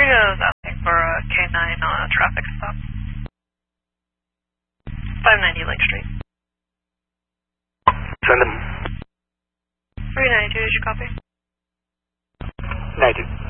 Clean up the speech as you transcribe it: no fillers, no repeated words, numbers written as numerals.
is asking for a K9 on a traffic stop. 590 Lake Street. Send them. 392, did you copy? 90.